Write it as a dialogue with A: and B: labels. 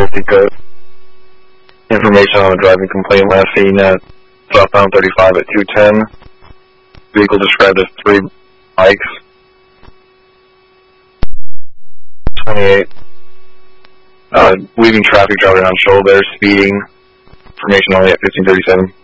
A: 50 code. Information on a driving complaint last seen at southbound 35 at 210. Vehicle described as 3 bikes. 28. Leaving traffic, driving on shoulder, speeding. Information only at 1537.